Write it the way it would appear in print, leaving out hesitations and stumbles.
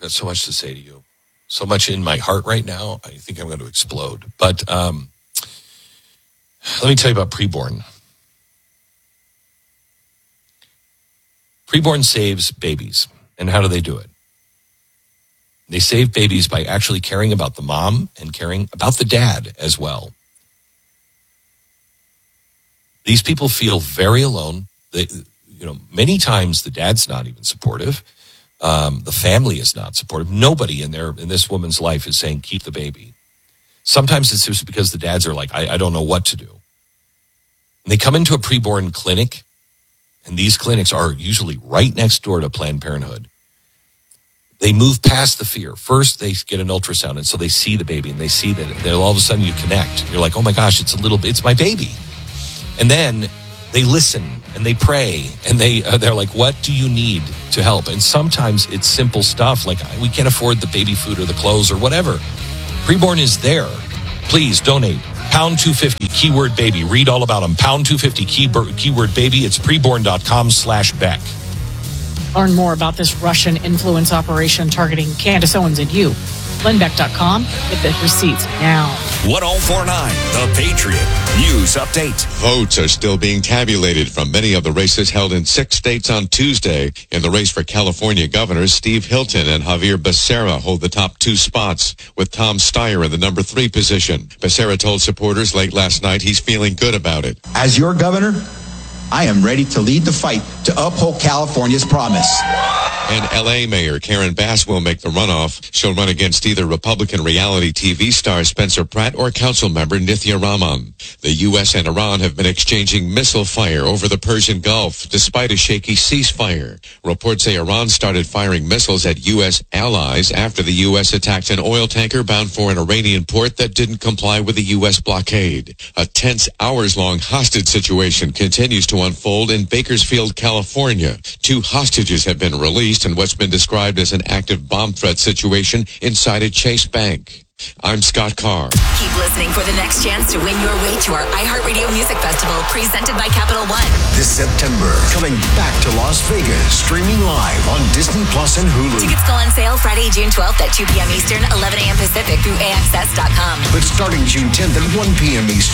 I've got so much to say to you. So much in my heart right now. I think I'm going to explode. But let me tell you about Preborn. Preborn saves babies. And how do they do it? They save babies by actually caring about the mom and caring about the dad as well. These people feel very alone. Many times the dad's not even supportive. The family is not supportive. Nobody in this woman's life is saying, keep the baby. Sometimes it's just because the dads are like, I don't know what to do. And they come into a preborn clinic, and these clinics are usually right next door to Planned Parenthood. They move past the fear. First, they get an ultrasound, and so they see the baby, and they see that all of a sudden you connect. You're like, oh my gosh, it's my baby. And then they listen, and they pray, and they're like, what do you need to help? And sometimes it's simple stuff, like we can't afford the baby food or the clothes or whatever. Preborn is there. Please donate. Pound 250, keyword baby. Read all about them. Pound 250, keyword baby. It's preborn.com/Beck. Learn more about this Russian influence operation targeting Candace Owens and you. GlennBeck.com. Get the receipts now. 1049, The Patriot. News update. Votes are still being tabulated from many of the races held in 6 states on Tuesday. In the race for California governors, Steve Hilton and Javier Becerra hold the top 2 spots, with Tom Steyer in the number 3 position. Becerra told supporters late last night he's feeling good about it. As your governor, I am ready to lead the fight to uphold California's promise. And L.A. Mayor Karen Bass will make the runoff. She'll run against either Republican reality TV star Spencer Pratt or council member Nithya Raman. The U.S. and Iran have been exchanging missile fire over the Persian Gulf, despite a shaky ceasefire. Reports say Iran started firing missiles at U.S. allies after the U.S. attacked an oil tanker bound for an Iranian port that didn't comply with the U.S. blockade. A tense, hours-long hostage situation continues to unfold in Bakersfield, California. 2 hostages have been released in what's been described as an active bomb threat situation inside a Chase Bank. I'm Scott Carr. Keep listening for the next chance to win your way to our iHeartRadio Music Festival, presented by Capital One. This September, coming back to Las Vegas, streaming live on Disney Plus and Hulu. Tickets go on sale Friday, June 12th at 2 p.m. Eastern, 11 a.m. Pacific through AXS.com. But starting June 10th at 1 p.m. Eastern.